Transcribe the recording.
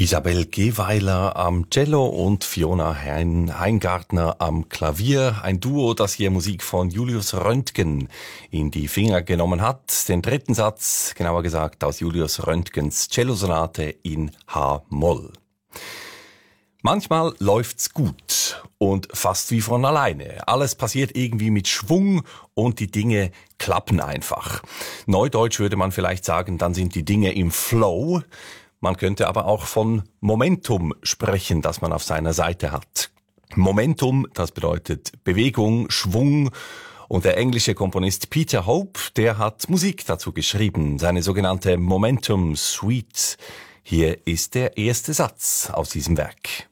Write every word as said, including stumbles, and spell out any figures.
Isabel Geweiler am Cello und Fiona Hein Heingartner am Klavier. Ein Duo, das hier Musik von Julius Röntgen in die Finger genommen hat. Den dritten Satz, genauer gesagt, aus Julius Röntgens Cellosonate in H-Moll. Manchmal läuft's gut und fast wie von alleine. Alles passiert irgendwie mit Schwung und die Dinge klappen einfach. Neudeutsch würde man vielleicht sagen, dann sind die Dinge im Flow. Man könnte aber auch von Momentum sprechen, das man auf seiner Seite hat. Momentum, das bedeutet Bewegung, Schwung. Und der englische Komponist Peter Hope, der hat Musik dazu geschrieben, seine sogenannte Momentum Suite. Hier ist der erste Satz aus diesem Werk.